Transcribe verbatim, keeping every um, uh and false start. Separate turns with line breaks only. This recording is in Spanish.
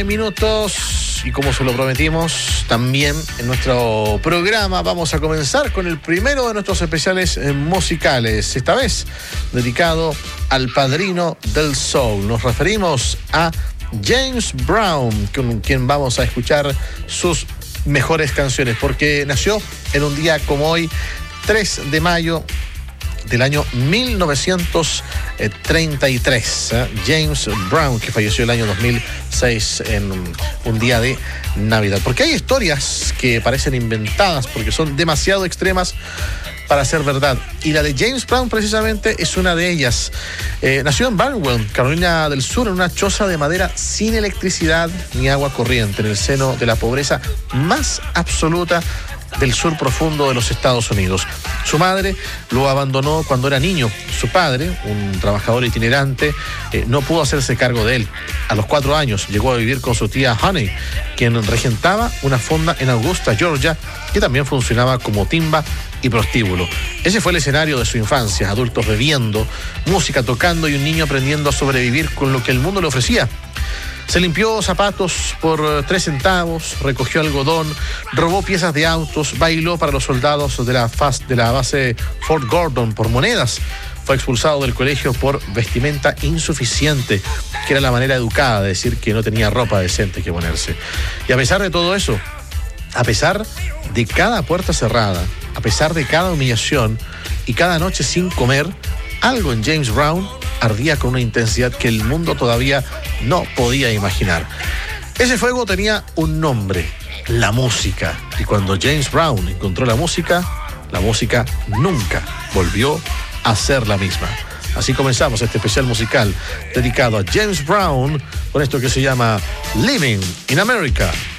Minutos, y como se lo prometimos también en nuestro programa, vamos a comenzar con el primero de nuestros especiales eh, musicales, esta vez dedicado al padrino del soul. Nos referimos a James Brown, con quien vamos a escuchar sus mejores canciones, porque nació en un día como hoy, tres de mayo del año mil novecientos treinta y tres, ¿eh? James Brown, que falleció el año dos mil seis en un día de Navidad. Porque hay historias que parecen inventadas porque son demasiado extremas para ser verdad, y la de James Brown precisamente es una de ellas. Eh, nació en Barnwell, Carolina del Sur, en una choza de madera sin electricidad ni agua corriente, en el seno de la pobreza más absoluta del sur profundo de los Estados Unidos. Su madre lo abandonó cuando era niño. Su padre, un trabajador itinerante, eh, no pudo hacerse cargo de él. A los cuatro años llegó a vivir con su tía Honey, quien regentaba una fonda en Augusta, Georgia, que también funcionaba como timba y prostíbulo. Ese fue el escenario de su infancia: adultos bebiendo, música tocando y un niño aprendiendo a sobrevivir con lo que el mundo le ofrecía. Se limpió zapatos por tres centavos, recogió algodón, robó piezas de autos, bailó para los soldados de la, faz, de la base Fort Gordon por monedas. Fue expulsado del colegio por vestimenta insuficiente, que era la manera educada de decir que no tenía ropa decente que ponerse. Y a pesar de todo eso, a pesar de cada puerta cerrada, a pesar de cada humillación y cada noche sin comer, algo en James Brown ardía con una intensidad que el mundo todavía no podía imaginar. Ese fuego tenía un nombre: la música. Y cuando James Brown encontró la música, la música nunca volvió a ser la misma. Así comenzamos este especial musical dedicado a James Brown con esto que se llama Living in America.